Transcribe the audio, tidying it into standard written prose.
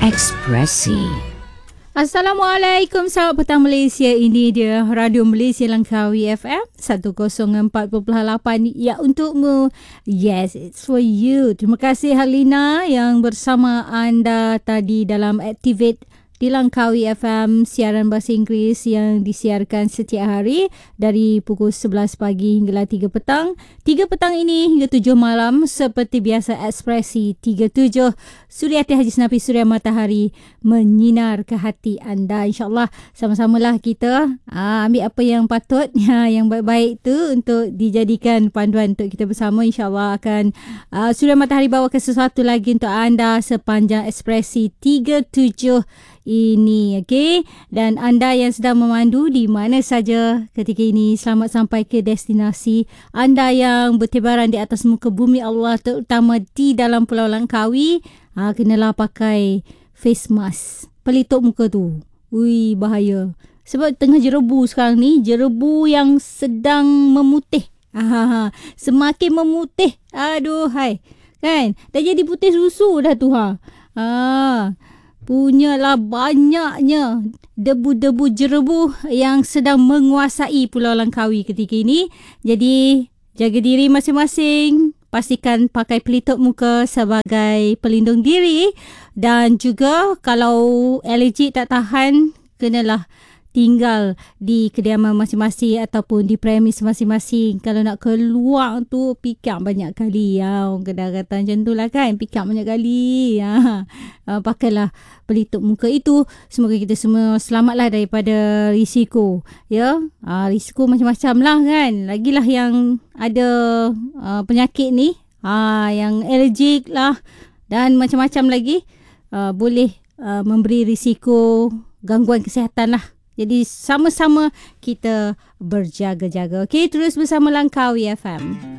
Ekspresi. Assalamualaikum, selamat petang Malaysia. Ini dia Radio Malaysia Langkawi FM 104.8 ya untukmu. Yes, it's for you. Terima kasih Halina yang bersama anda tadi dalam Activate di Langkawi FM, siaran bahasa Inggeris yang disiarkan setiap hari dari pukul 11 pagi hinggalah 3 petang. 3 petang ini hingga 7 malam seperti biasa Ekspresi 37 Suriati Haji Senapi Suria Matahari menyinar ke hati anda. InsyaAllah sama-samalah kita ambil apa yang patut, yang baik-baik tu untuk dijadikan panduan untuk kita bersama. InsyaAllah akan Suria Matahari bawakan sesuatu lagi untuk anda sepanjang Ekspresi 37 ini, okey. Dan anda yang sedang memandu di mana saja ketika ini, selamat sampai ke destinasi. Anda yang bertebaran di atas muka bumi Allah, terutama di dalam Pulau Langkawi, kenalah pakai face mask, pelitup muka tu. Ui, bahaya. Sebab tengah jerebu sekarang ni, jerebu yang sedang memutih. Semakin memutih. Aduh, hai. Kan? Dah jadi putih susu dah tu, punyalah banyaknya debu-debu jerebu yang sedang menguasai Pulau Langkawi ketika ini. Jadi jaga diri masing-masing. Pastikan pakai pelitup muka sebagai pelindung diri. Dan juga kalau alergik tak tahan, kenalah tinggal di kediaman masing-masing ataupun di premis masing-masing. Kalau nak keluar tu, fikir banyak kali. Orang Kedah kata macam tu lah kan. Fikir banyak kali. Pakailah pelitup muka itu. Semoga kita semua selamatlah daripada risiko. Ya, risiko macam-macam lah kan. Lagilah yang ada penyakit ni. Yang alergik lah. Dan macam-macam lagi. Boleh memberi risiko gangguan kesihatan lah. Jadi sama-sama kita berjaga-jaga. Okey, terus bersama Langkawi FM.